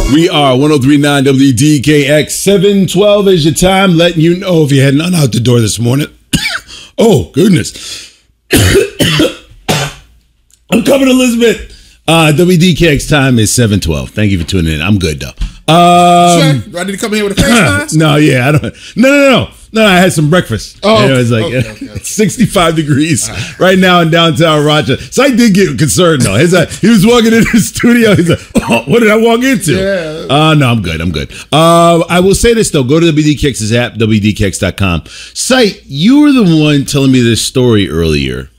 We are 103.9 WDKX. 712 is your time, letting you know if you're heading on out the door this morning. Oh, goodness. I'm coming, Elizabeth. WDKX time is 712. Thank you for tuning in. I'm good, though. Sure. Do I need to come in here with a face mask? No, yeah, I don't. No, I had some breakfast. Oh, it was like okay. 65 degrees right now in downtown Rochester. So I did get concerned, though. He was walking into the studio. He's like, oh, what did I walk into? Yeah. No, I'm good. I will say this, though. Go to WDKX's app, WDKX.com. Site, you were the one telling me this story earlier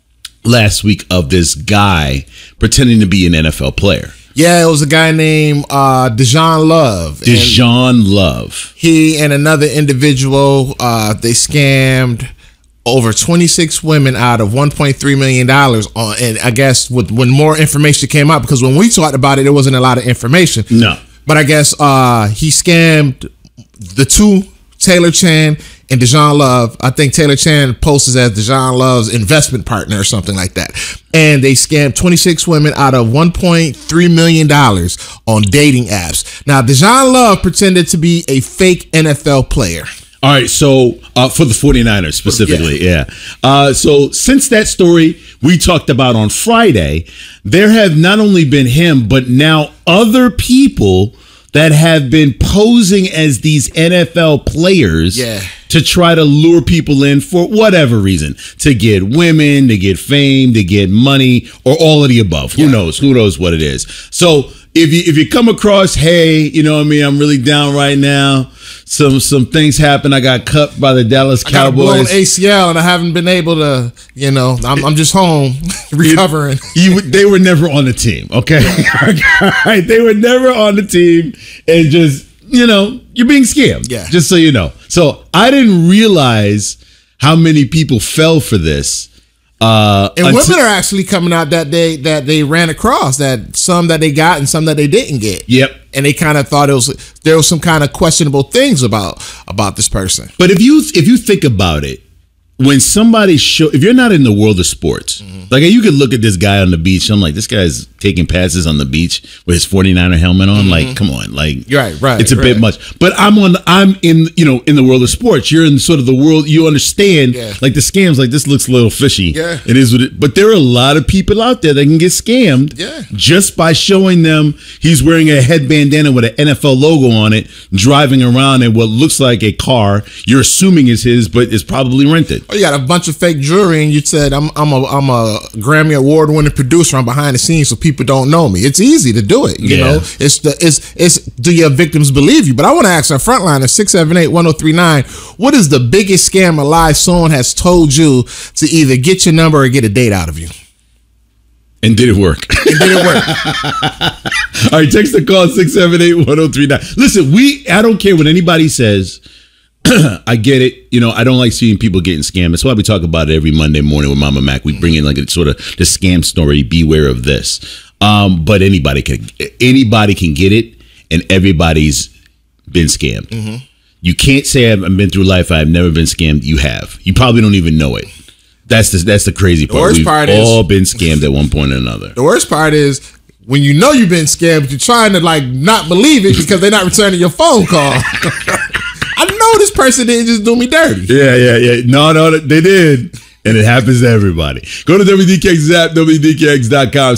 last week of this guy pretending to be an NFL player. Yeah, it was a guy named Deshaun Love. Deshaun Love. He and another individual, they scammed over 26 women out of $1.3 million. And I guess when more information came out, because when we talked about it, there wasn't a lot of information. No. But I guess he scammed the two, Taylor Chan and Deshaun Love. I think Taylor Chan posted as Deshaun Love's investment partner or something like that. And they scammed 26 women out of $1.3 million on dating apps. Now, Deshaun Love pretended to be a fake NFL player. All right, so for the 49ers specifically, yeah. So since that story we talked about on Friday, there have not only been him, but now other people that have been posing as these NFL players to try to lure people in for whatever reason, to get women, to get fame, to get money, or all of the above. Who knows? Who knows what it is? So if you come across, hey, you know what I mean, I'm really down right now. Some things happen. I got cut by the Dallas Cowboys. I got blown ACL, and I haven't been able to, I'm just home recovering. They were never on the team, okay? All right, they were never on the team, and just, you're being scammed. Yeah. Just so you know. So I didn't realize how many people fell for this. And women are actually coming out that they ran across, that some that they got and some that they didn't get. Yep. And they kind of thought there was some kind of questionable things about this person. But if you think about it, when somebody if you're not in the world of sports, like you could look at this guy on the beach. I'm like, this guy's taking passes on the beach with his 49er helmet on. Like, come on, like, right. It's a bit much. But I'm in the world of sports. You're in sort of the world. You understand, like the scams. Like, this looks a little fishy. Yeah, it is what it. But there are a lot of people out there that can get scammed. Just by showing them he's wearing a head bandana with an NFL logo on it, driving around in what looks like a car. You're assuming is his, but it's probably rented. Oh, you got a bunch of fake jewelry, and you said I'm a Grammy Award winning producer. I'm behind the scenes, so people don't know me. It's easy to do it. You know, it's do your victims believe you? But I want to ask our frontliner 678-1039. What is the biggest scam or lie someone has told you to either get your number or get a date out of you? And did it work? All right, text the call 678-1039. Listen, I don't care what anybody says. I get it. I don't like seeing people getting scammed. That's why we talk about it every Monday morning with Mama Mac. We bring in like a sort of the scam story. Beware of this. But anybody can get it, and everybody's been scammed. You can't say I've been through life. I've never been scammed. You have. You probably don't even know it. That's the crazy part. The worst part is all been scammed at one point or another. The worst part is when you know you've been scammed, but you're trying to not believe it because they're not returning your phone call. I know this person didn't just do me dirty. Yeah. No, they did. And it happens to everybody. Go to WDKX app, WDKX.com.